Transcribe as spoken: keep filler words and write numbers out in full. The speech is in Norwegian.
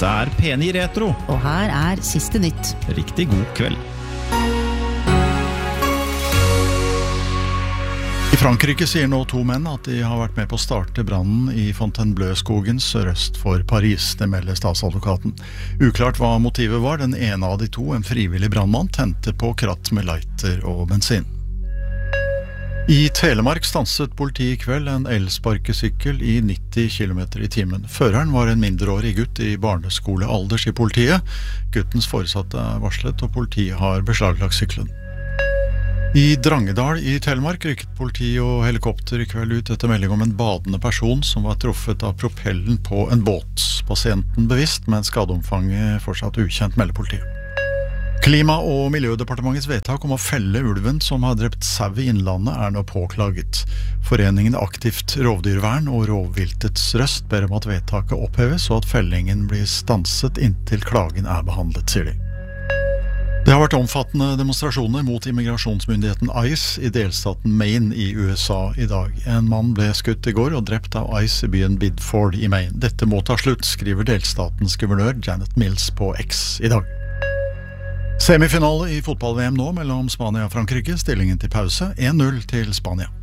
Dette er P ni Retro. Og her er siste nytt. Riktig god kveld. I Frankrike sier nå to menn at de har vært med på å starte brannen i Fontainebleau-skogen sørøst for Paris, det melder statsadvokaten. Uklart hva motivet var. Den ene av de to, en frivillig brannmann, tente på kratt med lighter og bensin. I Telemark stanset politiet i kveld en elsparkesykkel i nitti kilometer i timen. Føreren var en mindreårig gutt i barneskolealders i politiet. Guttens foresatte er varslet, og politiet har beslaglagt sykkelen. I Drangedal i Telemark rykket politi og helikopter i kveld ut etter melding om en badende person som var truffet av propellen på en båt. Pasienten bevisst, men skadeomfanget fortsatt ukjent, melder politiet. Klima- og miljødepartementets vedtak om å felle ulven som har drept sau i innlandet er nå påklaget. Foreningen Aktivt rovdyrvern og Rovviltets Røst ber om at vedtaket oppheves og at fellingen blir stanset inntil klagen er behandlet, sier de. Det har vært omfattende demonstrasjoner mot immigrasjonsmyndigheten ICE i delstaten Maine i U S A i dag. En mann ble skutt i går og drept av ICE i byen Bidford i Maine. Dette må ta slutt, skriver delstatens guvernør Janet Mills på X i dag. Semifinale i fotball-V M nå mellom Spania og Frankrike, stillingen til pause én null til Spania.